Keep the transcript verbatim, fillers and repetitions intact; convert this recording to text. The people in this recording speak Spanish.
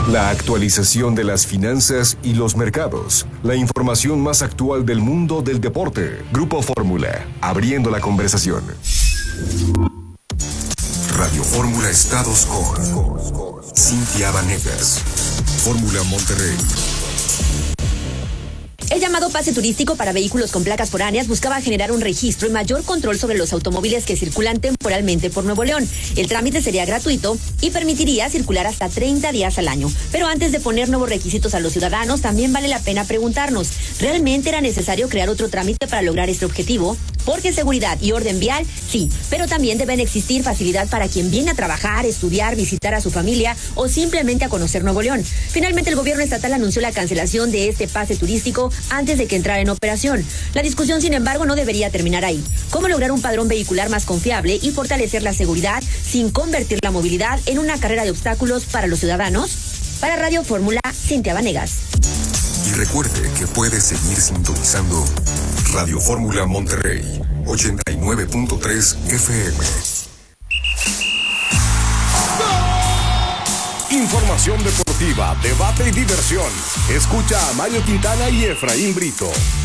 La actualización de las finanzas y los mercados. La información más actual del mundo del deporte. Grupo Fórmula, abriendo la conversación. Radio Fórmula Estados con Cintia Vanegas. Fórmula Monterrey. El llamado pase turístico para vehículos con placas foráneas buscaba generar un registro y mayor control sobre los automóviles que circulan temporalmente por Nuevo León. El trámite sería gratuito y permitiría circular hasta treinta días al año. Pero antes de poner nuevos requisitos a los ciudadanos, también vale la pena preguntarnos, ¿realmente era necesario crear otro trámite para lograr este objetivo? Porque seguridad y orden vial, sí, pero también deben existir facilidad para quien viene a trabajar, estudiar, visitar a su familia o simplemente a conocer Nuevo León. Finalmente, el gobierno estatal anunció la cancelación de este pase turístico antes de que entrara en operación. La discusión, sin embargo, no debería terminar ahí. ¿Cómo lograr un padrón vehicular más confiable y fortalecer la seguridad sin convertir la movilidad en una carrera de obstáculos para los ciudadanos? Para Radio Fórmula, Cintia Vanegas. Y recuerde que puede seguir sintonizando Radio Fórmula Monterrey, ochenta y nueve punto tres F M. Información deportiva, debate y diversión. Escucha a Mario Quintana y Efraín Brito.